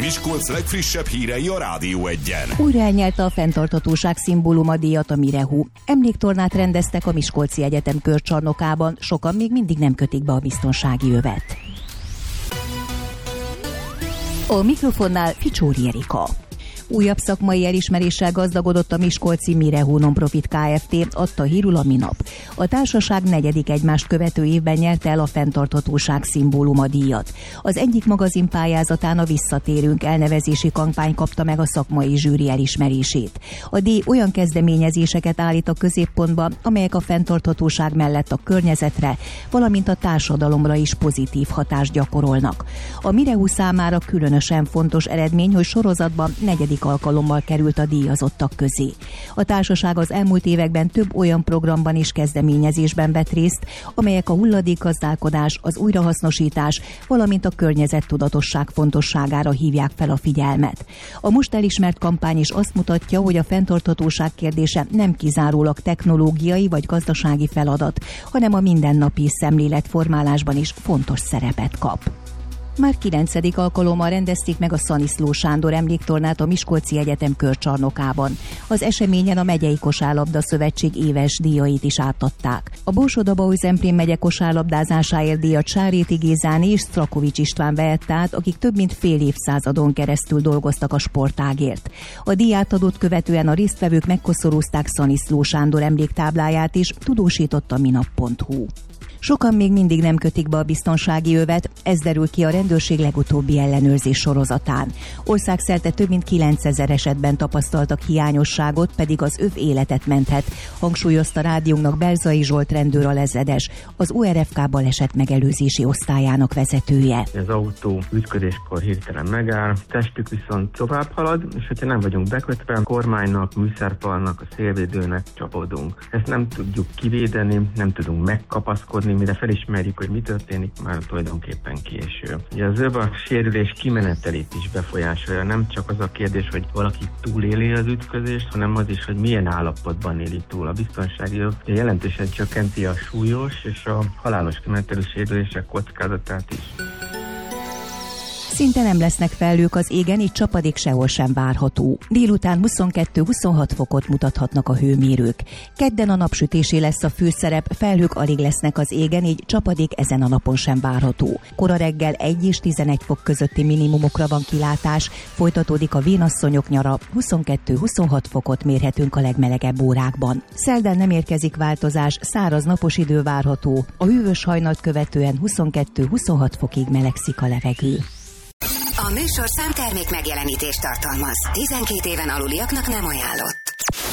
Miskolc legfrissebb hírei a Rádió 1-en. Újra elnyelte a fenntarthatóság szimbóluma díjat a Mirehú. Emléktornát rendeztek a Miskolci Egyetem körcsarnokában, sokan még mindig nem kötik be a biztonsági övet. A mikrofonnál Ficsóri Erika. Újabb szakmai elismeréssel gazdagodott a miskolci Mirehú Nonprofit Kft., adta hírül a minap. A társaság negyedik egymást követő évben nyerte el a fenntarthatóság szimbóluma díjat. Az egyik magazin pályázatán a Visszatérünk elnevezési kampány kapta meg a szakmai zsűri elismerését. A díj olyan kezdeményezéseket állít a középpontba, amelyek a fenntarthatóság mellett a környezetre, valamint a társadalomra is pozitív hatást gyakorolnak. A Mirehú számára különösen fontos eredmény, hogy sorozatban negyedik alkalommal került a díjazottak közé. A társaság az elmúlt években több olyan programban és kezdeményezésben vett részt, amelyek a hulladékgazdálkodás, az újrahasznosítás, valamint a környezettudatosság fontosságára hívják fel a figyelmet. A most elismert kampány is azt mutatja, hogy a fenntarthatóság kérdése nem kizárólag technológiai vagy gazdasági feladat, hanem a mindennapi szemléletformálásban is fontos szerepet kap. Már 9. alkalommal rendezték meg a Szaniszló Sándor emléktornát a Miskolci Egyetem körcsarnokában. Az eseményen a Megyei Kosárlabda Szövetség éves díjait is átadták. A Borsod-Abaúj-Zemplén megye kosárlabdázásáért díjat Sáréti Gézáné és Sztrakovics István vehette át, akik több mint fél évszázadon keresztül dolgoztak a sportágért. A díjátadót követően a résztvevők megkoszorúzták Szaniszló Sándor emléktábláját is, tudósította a minap.hu. Sokan még mindig nem kötik be a biztonsági övet, ez derül ki a rendőrség legutóbbi ellenőrzés sorozatán. Országszerte több mint 9000 esetben tapasztaltak hiányosságot, pedig az öv életet menthet, hangsúlyozta rádiónknak Belzai Zsolt rendőralezredes, az ORFK baleset megelőzési osztályának vezetője. Az autó ütközéskor hirtelen megáll, testük viszont tovább halad, és hogyha nem vagyunk bekötve, a kormánynak, műszerfalnak, a szélvédőnek csapódunk. Ezt nem tudjuk kivédeni, nem tudunk megkapaszkodni, mire felismerjük, hogy mi történik, már tulajdonképpen késő. Ugye az öv a sérülés kimenetelét is befolyásolja, nem csak az a kérdés, hogy valaki túléli az ütközést, hanem az is, hogy milyen állapotban éli túl. A biztonsági öv jelentősen csökkenti a súlyos és a halálos kimenetelű sérülések kockázatát is. Szinte nem lesznek felhők az égen, így csapadék sehol sem várható. Délután 22-26 fokot mutathatnak a hőmérők. Kedden a napsütésé lesz a főszerep, felhők alig lesznek az égen, így csapadék ezen a napon sem várható. Kora reggel 1 és 11 fok közötti minimumokra van kilátás, folytatódik a vénasszonyok nyara, 22-26 fokot mérhetünk a legmelegebb órákban. Szerdán nem érkezik változás, száraz napos idő várható, a hűvös hajnalt követően 22-26 fokig melegszik a levegő. A műsorszám termék megjelenítést tartalmaz. 12 éven aluliaknak nem ajánlott.